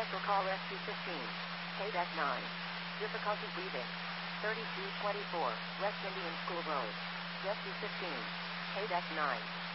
Special call Rescue 15. KDEC 9. Difficulty breathing. 3224, West Indian School Road. Rescue 15. KDEC 9.